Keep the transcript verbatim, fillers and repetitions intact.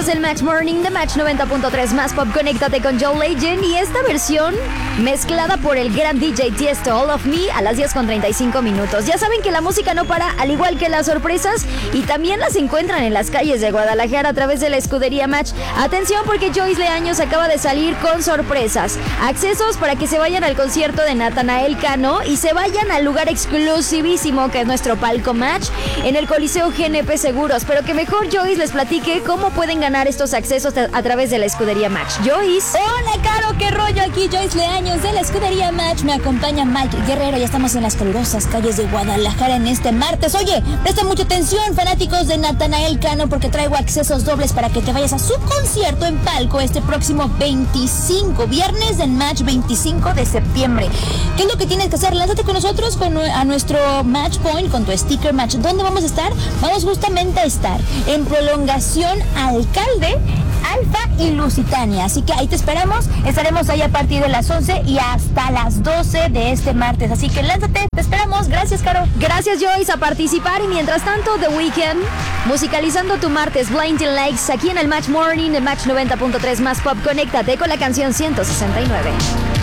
escuchas el Match Morning de Match noventa punto tres más Pop. Conéctate con John Legend y esta versión mezclada por el gran D J Tiesto, All of Me, a las diez con treinta y cinco minutos. Ya saben que la música no para, al igual que las sorpresas, y también las encuentran en las calles de Guadalajara a través de la escudería Match. Atención, porque Joyce Leaños acaba de salir con sorpresas. Accesos para que se vayan al concierto de Natanael Cano y se vayan al lugar exclusivísimo que es nuestro palco Match en el Coliseo G N P Seguros. Pero que mejor Joyce les platique cómo pueden ganar estos accesos a través de la escudería Match. Joyce. Hola, Caro, qué rollo. Aquí Joyce Leaños de la escudería Match. Me acompaña Mike Guerrero. Ya estamos en las calurosas calles de Guadalajara en este martes. Oye, presten mucha atención, fanáticos de Natanael Cano, porque traigo accesos dobles para que te vayas a su concierto en palco este próximo veinticinco, viernes en Match, veinticinco de septiembre. ¿Qué es lo que tienes que hacer? Lánzate con nosotros con, a nuestro Match Point con tu sticker Match. ¿Dónde vamos a estar? Vamos justamente a estar en Prolongación Alcalde, Alfa y Lusitania. Así que ahí te esperamos. Estaremos ahí a partir de las once y hasta las doce de este martes. Así que lánzate, te esperamos. Gracias, Caro. Gracias, Joyce, a participar. Y mientras tanto, The Weeknd, musicalizando tu martes, Blinding Lights, aquí en el Match Morning de Match noventa punto tres más Pop. Conéctate con la canción ciento sesenta y nueve.